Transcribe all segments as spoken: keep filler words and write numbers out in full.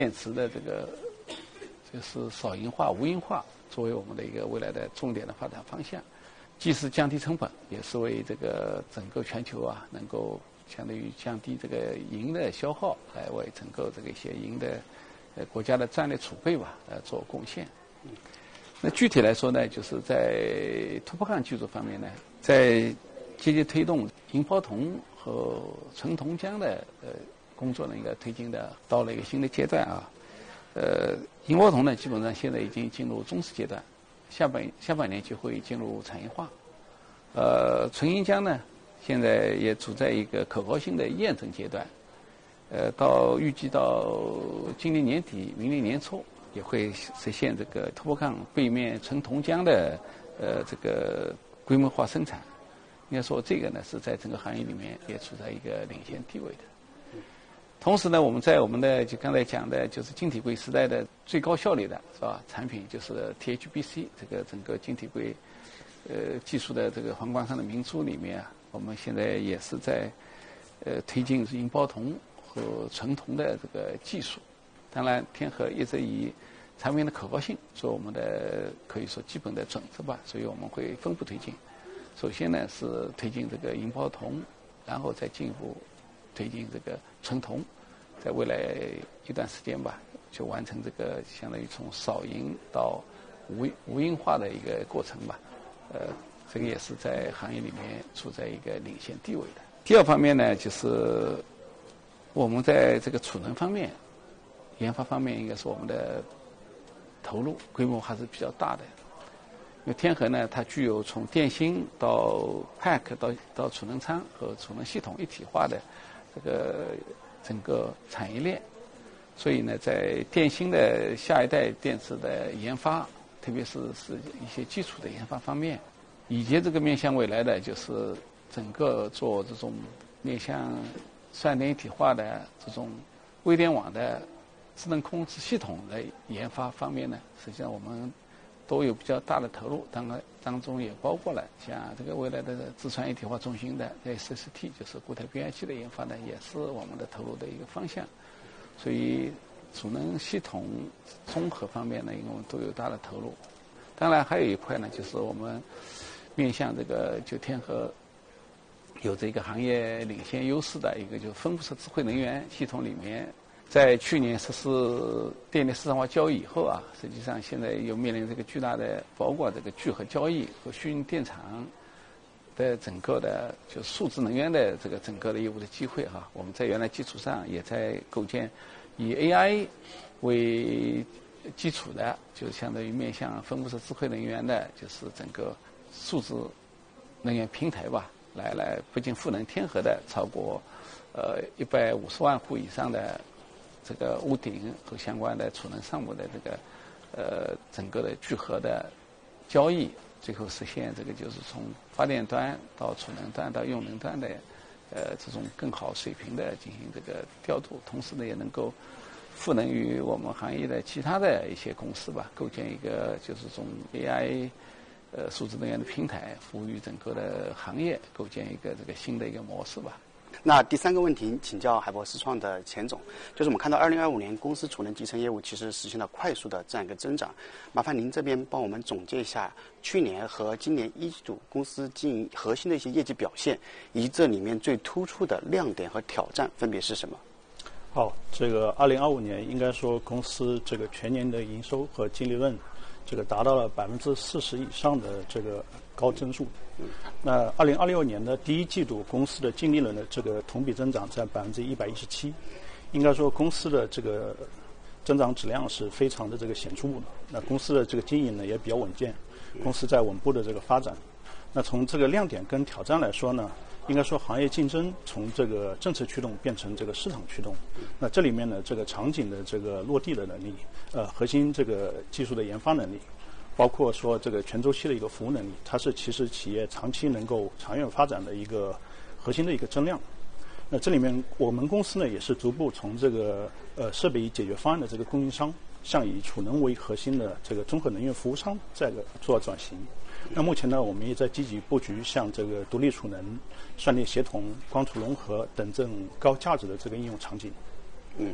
电池的这个就是少银化、无银化作为我们的一个未来的重点的发展方向，既是降低成本，也是为这个整个全球啊能够相当于降低这个银的消耗，来为整个这个一些银的呃国家的战略储备吧呃做贡献。那具体来说呢，就是在突破抗技术方面呢，在积极推动银包铜和纯铜浆的呃工作呢，应该推进的到了一个新的阶段啊。呃，银包铜呢，基本上现在已经进入中试阶段，下半下半年就会进入产业化。呃，纯银浆呢，现在也处在一个可靠性的验证阶段。呃，到预计到今年年底、明年年初，也会实现这个突破抗背面纯铜浆的呃这个规模化生产。应该说，这个呢是在整个行业里面也处在一个领先地位的。同时呢，我们在我们的就刚才讲的，就是晶体柜时代的最高效率的是吧？产品就是 T H B C 这个整个晶体柜呃技术的这个皇冠上的明珠里面啊，我们现在也是在呃推进银包铜和纯铜的这个技术。当然，天合一直以产品的可靠性做我们的可以说基本的准则吧，所以我们会分步推进。首先呢是推进这个银包铜，然后再进一步推进这个纯铜，在未来一段时间吧，就完成这个相当于从少银到无无银化的一个过程吧。呃，这个也是在行业里面处在一个领先地位的。第二方面呢，就是我们在这个储能方面、研发方面，应该说我们的投入规模还是比较大的。因为天合呢，它具有从电芯到 pack 到到储能仓和储能系统一体化的这个整个产业链，所以呢，在电芯的下一代电池的研发，特别是是一些基础的研发方面，以及这个面向未来的就是整个做这种面向算力一体化的这种微联网的智能控制系统的研发方面呢，实际上我们都有比较大的投入，当然当中也包括了像这个未来的自传一体化中心的 S S T， 就是固态变压器的研发呢，也是我们的投入的一个方向。所以储能系统综合方面呢，我们都有大的投入。当然还有一块呢，就是我们面向这个就天合有这个行业领先优势的一个就分布式智慧能源系统里面。在去年实施电力市场化交易以后啊，实际上现在又面临这个巨大的，包括这个聚合交易和虚拟电厂的整个的就数字能源的这个整个的业务的机会哈、啊。我们在原来基础上也在构建以 A I 为基础的，就相当于面向分布式智慧能源的，就是整个数字能源平台吧，来来不仅赋能天合的超过呃一百五十万户以上的。这个屋顶和相关的储能项目的这个呃整个的聚合的交易，最后实现这个就是从发电端到储能端到用能端的呃这种更好水平的进行这个调度，同时呢也能够赋能于我们行业的其他的一些公司吧，构建一个就是从 A I 呃数字能源的平台，服务于整个的行业，构建一个这个新的一个模式吧。 那第三个问题，请教海博思创的钱总，就是我们看到二零二五年公司储能集成业务其实实现了快速的这样一个增长，麻烦您这边帮我们总结一下去年和今年一季度公司经营核心的一些业绩表现，以及这里面最突出的亮点和挑战分别是什么？ 好，这个二零二五年应该说公司这个全年的营收和净利润，这个达到了百分之四十以上的这个高增速。那二零二六年的第一季度，公司的净利润的这个同比增长在百分之一百一十七，应该说公司的这个增长质量是非常的这个显著的。那公司的这个经营呢也比较稳健，公司在稳步的这个发展。那从这个亮点跟挑战来说呢，应该说行业竞争从这个政策驱动变成这个市场驱动。那这里面呢，这个场景的这个落地的能力，呃，核心这个技术的研发能力。包括说这个全周期的一个服务能力，它是其实企业长期能够长远发展的一个核心的一个增量。那这里面我们公司呢也是逐步从这个呃设备与解决方案的这个供应商，向以储能为核心的这个综合能源服务商这个做转型。那目前呢，我们也在积极布局像这个独立储能、算力协同、光储融合等这种高价值的这个应用场景。 嗯。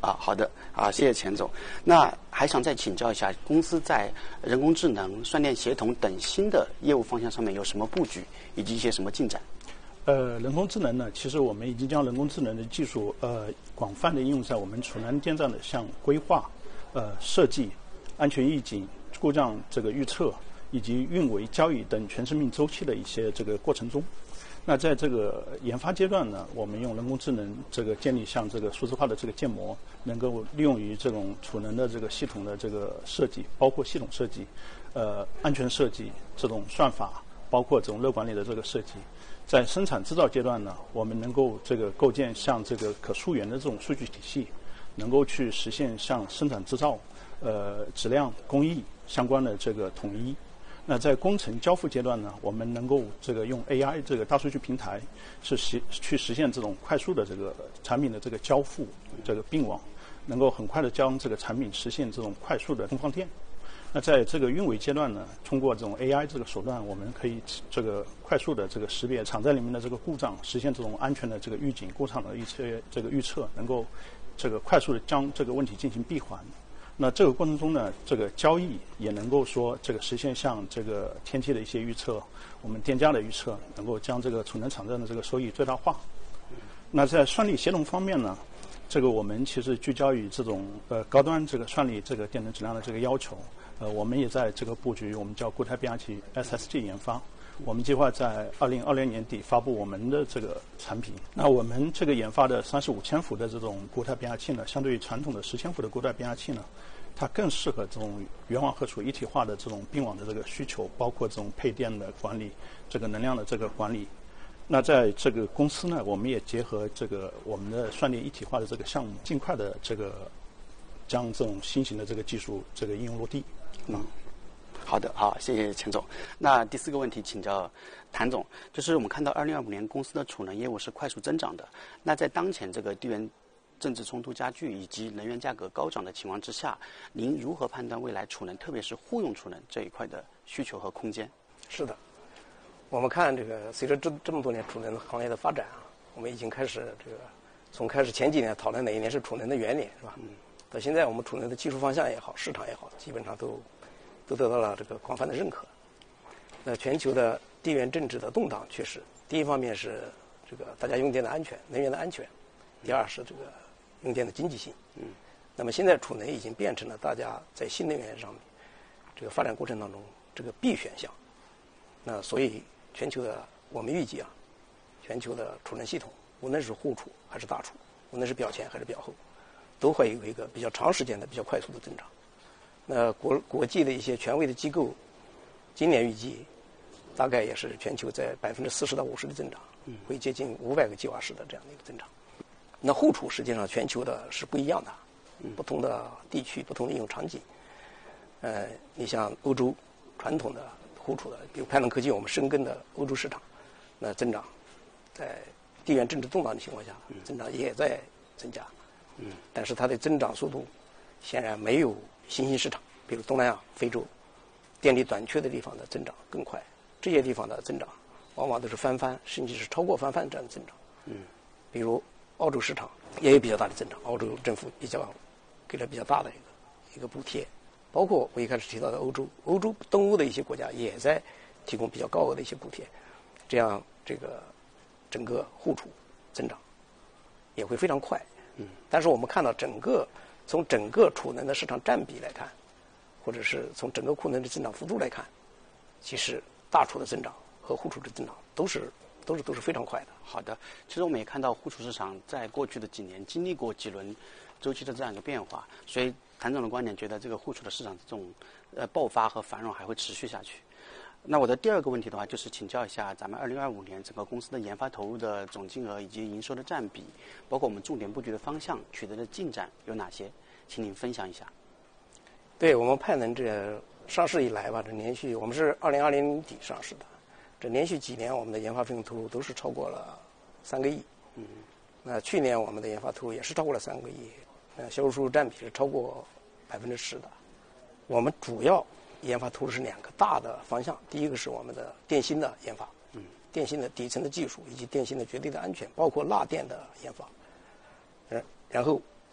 啊，好的啊，谢谢钱总。那还想再请教一下，公司在人工智能、算力协同等新的业务方向上面有什么布局，以及一些什么进展？ 呃，人工智能呢，其实我们已经将人工智能的技术呃广泛的应用在我们储能电站的像规划、呃设计、安全预警、故障这个预测以及运维、交易等全生命周期的一些这个过程中。那在这个研发阶段呢，我们用人工智能这个建立像这个数字化的这个建模，能够利用于这种储能的这个系统的这个设计，包括系统设计、呃安全设计、这种算法，包括这种热管理的这个设计。在生产制造阶段呢，我们能够这个构建像这个可溯源的这种数据体系，能够去实现像生产制造、呃质量、工艺相关的这个统一。那在工程交付阶段呢，我们能够这个用 A I 这个大数据平台是实去实现这种快速的这个产品的这个交付这个并网，能够很快的将这个产品实现这种快速的充放电。那在这个运维阶段呢，通过这种 A I 这个手段，我们可以这个快速的这个识别厂在里面的这个故障，实现这种安全的这个预警、故障的预测这个预测，能够这个快速的将这个问题进行闭环。那这个过程中呢，这个交易也能够说这个实现像这个天气的一些预测，我们电价的预测，能够将这个储能场站的这个收益最大化。那在算力协同方面呢，这个我们其实聚焦于这种呃高端这个算力这个电能质量的这个要求，呃我们也在这个布局我们叫固态变压器 S S G 研发。我们计划在二零二零年底发布我们的这个产品。那我们这个研发的三十五千伏的这种固态变压器呢，相对于传统的十千伏的固态变压器呢，它更适合这种源网和储一体化的这种并网的这个需求，包括这种配电的管理、这个能量的这个管理。那在这个公司呢，我们也结合这个我们的算力一体化的这个项目，尽快的这个将这种新型的这个技术这个应用落地。 嗯。好的，好，谢谢钱总。那第四个问题请教谭总，就是我们看到二零二五年公司的储能业务是快速增长的。那在当前这个地缘政治冲突加剧以及能源价格高涨的情况之下，您如何判断未来储能，特别是户用储能这一块的需求和空间？ 是的，我们看这个随着这这么多年储能行业的发展啊，我们已经开始这个从开始前几年讨论哪一年是储能的元年，是吧？嗯。到现在我们储能的技术方向也好，市场也好，基本上都。都得到了这个广泛的认可。那全球的地缘政治的动荡，确实，第一方面是这个大家用电的安全、能源的安全；第二是这个用电的经济性。嗯。那么现在储能已经变成了大家在新能源上面这个发展过程当中这个必选项。那所以全球的我们预计啊，全球的储能系统，无论是户储还是大储，无论是表前还是表后，都会有一个比较长时间的、比较快速的增长。那国国际的一些权威的机构，今年预计大概也是全球在百分之四十到五十的增长，会接近五百个吉瓦时的这样的一个增长。那户储实际上全球的是不一样的，不同的地区、不同的应用场景。呃，你像欧洲传统的户储的，比如派能科技，我们深耕的欧洲市场，那增长在地缘政治动荡的情况下，增长也在增加。嗯，但是它的增长速度显然没有新兴市场，比如东南亚、非洲，电力短缺的地方的增长更快。这些地方的增长往往都是翻番，甚至是超过翻番这样的增长。嗯，比如澳洲市场也有比较大的增长，澳洲政府比较给了比较大的一个一个补贴，包括我一开始提到的欧洲，欧洲东欧的一些国家也在提供比较高额的一些补贴，这样这个整个户储增长也会非常快。嗯，但是我们看到整个。从整个储能的市场占比来看，或者是从整个库能的增长幅度来看，其实大储的增长和户储的增长都是都是都是非常快的。 好的，其实我们也看到户储市场在过去的几年经历过几轮周期的这样一个变化，所以谭总的观点觉得这个户储的市场这种呃爆发和繁荣还会持续下去。那我的第二个问题的话，就是请教一下咱们二零二五年整个公司的研发投入的总金额以及营收的占比，包括我们重点布局的方向、取得的进展有哪些，请您分享一下。 对，我们派能这上市以来吧，这连续我们是二零二零年底上市的，这连续几年我们的研发费用投入都是超过了三个亿。嗯，那去年我们的研发投入也是超过了三个亿，呃，销售收入占比是超过百分之十的。我们主要研发投入是两个大的方向，第一个是我们的电芯的研发，嗯，电芯的底层的技术以及电芯的绝对的安全，包括蜡电的研发。然然后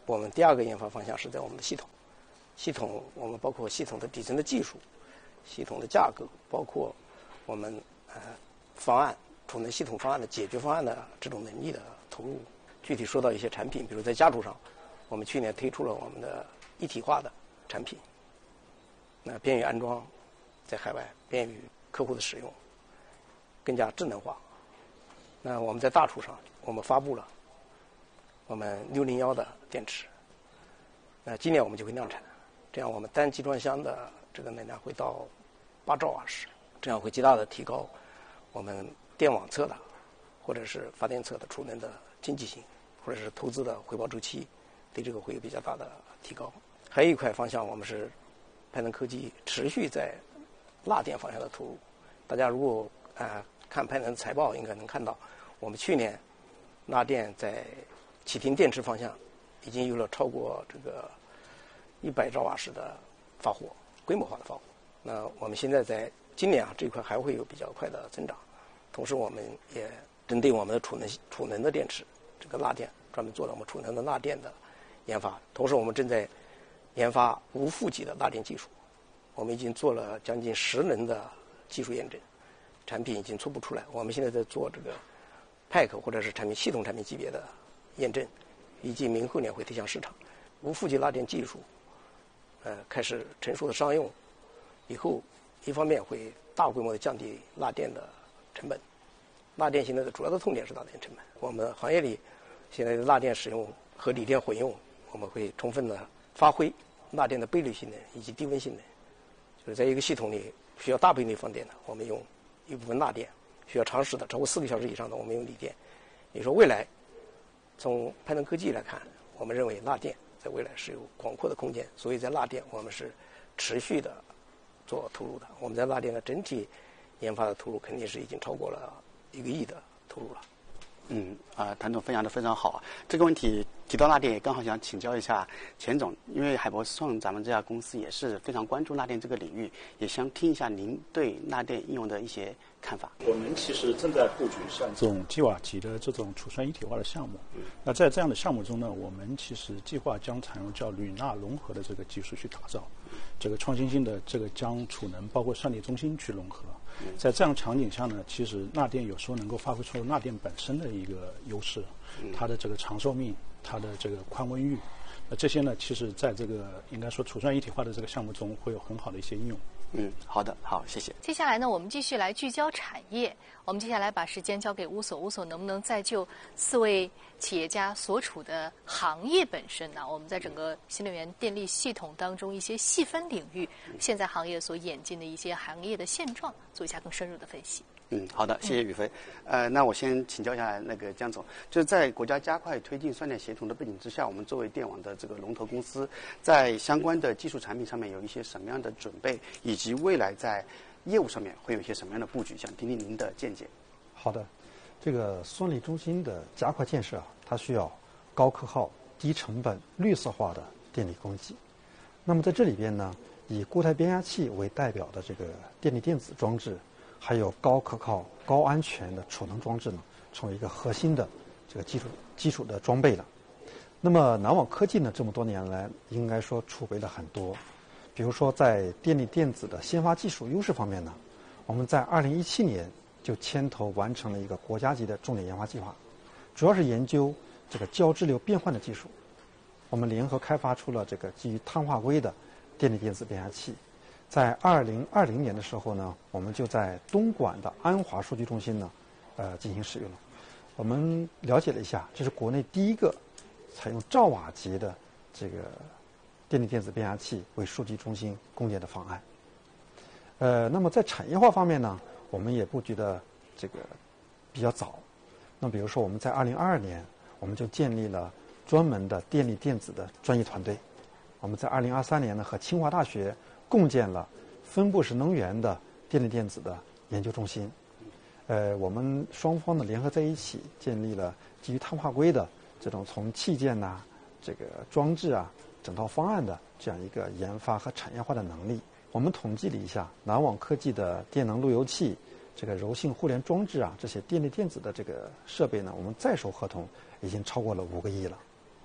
我们第二个研发方向是在我们的系统，系统我们包括系统的底层的技术、系统的架构，包括我们呃方案储能系统方案的解决方案的这种能力的投入。具体说到一些产品，比如在家储上，我们去年推出了我们的一体化的产品，那便于安装，在海外便于客户的使用，更加智能化。那我们在大储上，我们发布了我们六零一的电池，那今年我们就会量产，这样我们单集装箱的这个能量会到八兆瓦时，这样会极大的提高我们电网侧的或者是发电侧的储能的经济性，或者是投资的回报周期，对这个会有比较大的提高。还有一块方向，我们是派能科技持续在蜡电方向的投入。大家如果呃看派能的财报，应该能看到，我们去年蜡电在启停电池方向已经有了超过这个一百兆瓦时的发货，规模化的发货。那我们现在在今年啊这一块还会有比较快的增长。同时，我们也针对我们的储能储能的电池，这个蜡电专门做了我们储能的蜡电的研发。同时，我们正在研发无负极的蜡电技术，我们已经做了将近十轮的技术验证，产品已经初步出来。我们现在在做这个 Pack 或者是产品系统产品级别的验证，预计明后年会推向市场。无负极蜡电技术，呃，开始成熟的商用以后，一方面会大规模的降低蜡电的成本。蜡电现在的主要的痛点是蜡电成本。我们行业里现在的蜡电使用和锂电混用，我们会充分的发挥蜡电的倍率性能以及低温性能。就是在一个系统里需要大倍率放电的，我们用一部分蜡电；需要长时的超过四个小时以上的，我们用锂电。也说未来从派能科技来看，我们认为蜡电在未来是有广阔的空间，所以在蜡电我们是持续的做投入的。我们在蜡电的整体研发的投入肯定是已经超过了一个亿的投入了。 嗯啊、呃，谭总分享的非常好。这个问题提到蜡电，也刚好想请教一下钱总，因为海博思创咱们这家公司也是非常关注蜡电这个领域，也想听一下您对蜡电应用的一些看法。 我们其实正在布局像这种基瓦级的这种储算一体化的项目。那在这样的项目中呢，我们其实计划将采用叫铝钠融合的这个技术去打造这个创新性的这个将储能包括算力中心去融合。在这样场景下呢，其实钠电有时候能够发挥出钠电本身的一个优势，它的这个长寿命，它的这个宽温域，那这些呢，其实在这个应该说储算一体化的这个项目中会有很好的一些应用。 嗯，好的，好，谢谢。 接下来呢，我们继续来聚焦产业。我们接下来把时间交给乌索，乌索能不能再就四位企业家所处的行业本身呢？我们在整个新能源电力系统当中一些细分领域，现在行业所演进的一些行业的现状，做一下更深入的分析。 嗯，好的，谢谢宇飞。呃，那我先请教一下那个江总，就是在国家加快推进算电协同的背景之下，我们作为电网的这个龙头公司，在相关的技术产品上面有一些什么样的准备，以及未来在业务上面会有一些什么样的布局？想听听您的见解。 好的，这个算力中心的加快建设啊，它需要高可靠、低成本、绿色化的电力供给。那么在这里边呢，以固态变压器为代表的这个电力电子装置，还有高可靠、高安全的储能装置呢，成为一个核心的这个基础基础的装备了。那么南网科技呢，这么多年来应该说储备了很多，比如说在电力电子的先发技术优势方面呢，我们在二零一七年就牵头完成了一个国家级的重点研发计划，主要是研究这个交质流变换的技术。我们联合开发出了这个基于碳化硅的电力电子变压器。在二零二零年的时候呢，我们就在东莞的安华数据中心呢，呃进行使用了。我们了解了一下，这是国内第一个采用兆瓦级的这个电力电子变压器为数据中心供电的方案。呃，那么在产业化方面呢，我们也布局的这个比较早。那比如说我们在二零二二年，我们就建立了专门的电力电子的专业团队。我们在二零二三年呢，和清华大学共建了分布式能源的电力电子的研究中心。呃，我们双方呢联合在一起，建立了基于碳化硅的这种从器件呐、啊、这个装置啊、整套方案的这样一个研发和产业化的能力。我们统计了一下，南网科技的电能路由器、这个柔性互联装置啊，这些电力电子的这个设备呢，我们在手合同已经超过了五个亿了。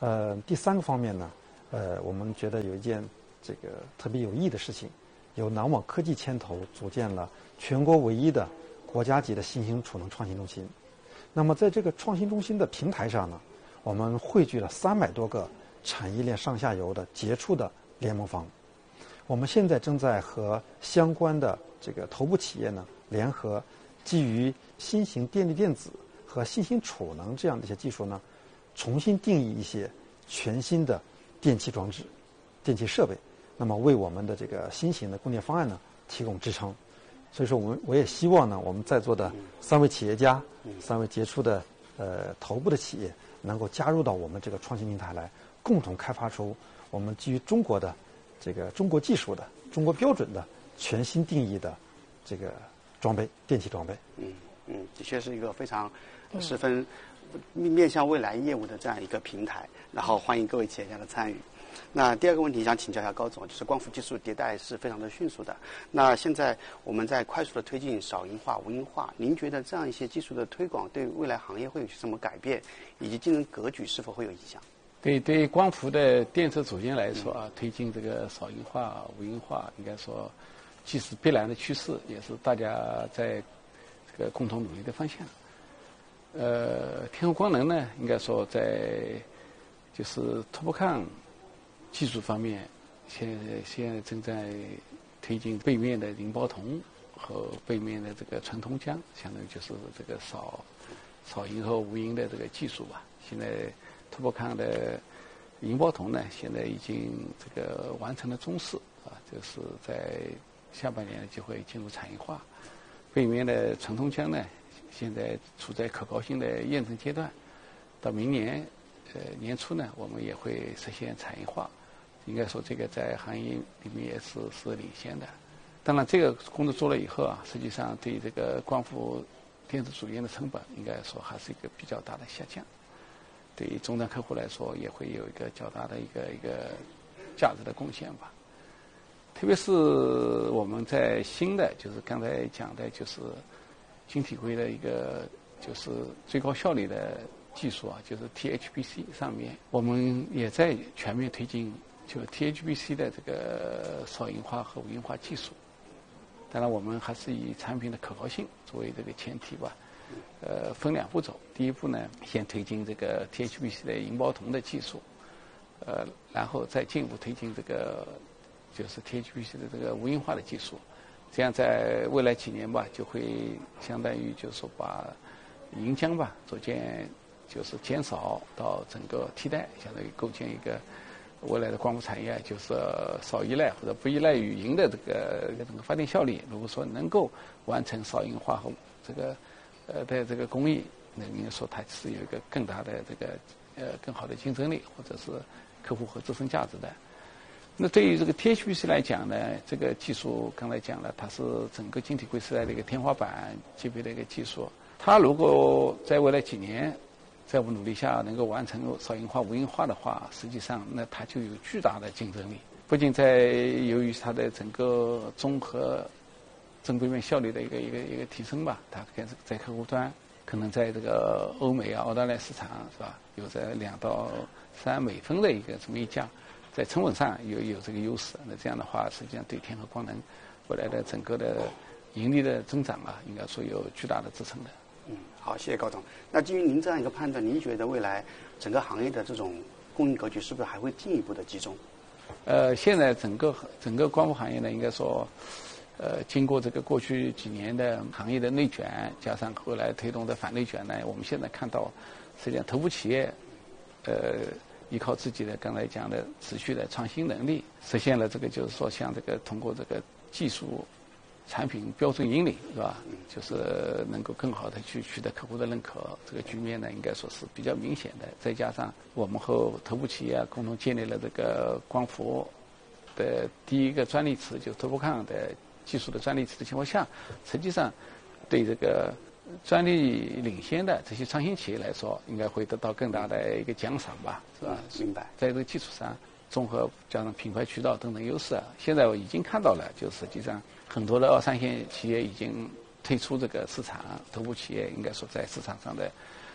呃，第三个方面呢，呃，我们觉得有一件这个特别有意义的事情，由南网科技牵头组建了全国唯一的国家级的新型储能创新中心。那么在这个创新中心的平台上呢，我们汇聚了三百多个产业链上下游的杰出的联盟方。我们现在正在和相关的这个头部企业呢联合，基于新型电力电子和新型储能这样的一些技术呢，重新定义一些全新的电气装置、电气设备，那么为我们的这个新型的供电方案呢提供支撑。所以说，我们我也希望呢，我们在座的三位企业家、三位杰出的呃头部的企业，能够加入到我们这个创新平台来，共同开发出我们基于中国的这个中国技术的、中国标准的全新定义的这个装备、电气装备。 嗯嗯，的确是一个非常十分面向未来业务的这样一个平台，然后欢迎各位企业家的参与。那第二个问题想请教一下高总，就是光伏技术迭代是非常的迅速的。那现在我们在快速的推进少银化、无银化，您觉得这样一些技术的推广对未来行业会有什么改变，以及竞争格局是否会有影响？ 对对，光伏的电池组件来说啊，推进这个少银化、无银化，应该说既是必然的趋势，也是大家在这个共同努力的方向。呃，天候光能呢，应该说在就是 TOPCon 技术方面，现在现在正在推进背面的银包铜和背面的这个纯铜浆，相当于就是这个少少银和无银的这个技术吧。现在 TOPCon 的银包铜呢，现在已经这个完成了中试啊，就是在下半年就会进入产业化。背面的纯铜浆呢，现在处在可靠性的验证阶段，到明年呃年初呢，我们也会实现产业化。应该说这个在行业里面也是是领先的。当然，这个工作做了以后啊，实际上对这个光伏电池组件的成本，应该说还是一个比较大的下降。对于终端客户来说，也会有一个较大的一个一个价值的贡献吧。特别是我们在新的，就是刚才讲的，就是晶体硅的一个就是最高效率的技术啊，就是 T H B C 上面，我们也在全面推进就 T H B C 的这个少银化和无银化技术。当然，我们还是以产品的可靠性作为这个前提吧。呃，分两步走。第一步呢，先推进这个 T H B C 的银包铜的技术，呃，然后再进一步推进这个就是 T H B C 的这个无银化的技术。这样在未来几年吧，就会相当于就是说把银浆吧逐渐就是减少到整个替代，相当于构建一个未来的光伏产业，就是少依赖或者不依赖于银的这个整个发电效率。如果说能够完成少银化和这个呃的这个工艺，那应该说它是有一个更大的这个呃更好的竞争力，或者是客户和自身价值的。那对于这个 T H B C 来讲呢，这个技术刚才讲了，它是整个晶体硅时代的一个天花板级别的一个技术。它如果在未来几年在我们努力下能够完成少银化、无银化的话，实际上那它就有巨大的竞争力。不仅在由于它的整个综合正背面效率的一个一个一个提升吧，它可是在客户端可能在这个欧美啊、澳大利亚市场是吧，有着两到三美分的一个这么一价。在成本上有有这个优势，那这样的话，实际上对天合光能未来的整个的盈利的增长啊，应该说有巨大的支撑的。 嗯，好，谢谢高总。那基于您这样一个判断，您觉得未来整个行业的这种供应格局是不是还会进一步的集中？ 呃，现在整个整个光伏行业呢，应该说，呃，经过这个过去几年的行业的内卷，加上后来推动的反内卷呢，我们现在看到，实际上头部企业，呃。依靠自己的刚才讲的持续的创新能力，实现了这个就是说像这个通过这个技术、产品标准引领是吧？就是能够更好的去取得客户的认可，这个局面呢应该说是比较明显的。再加上我们和头部企业共同建立了这个光伏的第一个专利池，就 TOPCon 的技术的专利池的情况下，实际上对这个专利领先的这些创新企业来说，应该会得到更大的一个奖赏吧，是吧？ 明白。 在这个基础上，综合加上品牌渠道等等优势啊，现在我已经看到了，就实际上很多的二三线企业已经退出这个市场，头部企业应该说在市场上的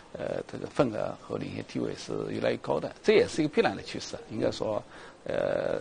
呃这个份额和领先地位是越来越高的，这也是一个必然的趋势。应该说，呃，